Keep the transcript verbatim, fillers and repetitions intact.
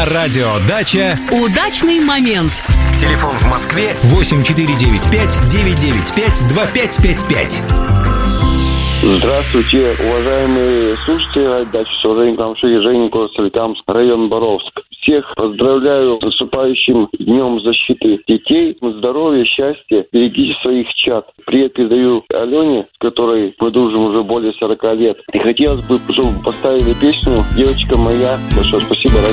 На радио «Дача» удачный момент. Телефон в Москве восемь четыре девять пять девять девять пять два пять пять пять. Здравствуйте, уважаемые слушатели «Дачи» с уважением к Жене Соликамск, район Боровск. Всех поздравляю с наступающим Днем защиты детей. Здоровья, счастья, берегите своих чад. Привет передаю Алене, с которой мы дружим уже более сорока лет. И хотелось бы, чтобы поставили песню «Девочка моя». Большое спасибо.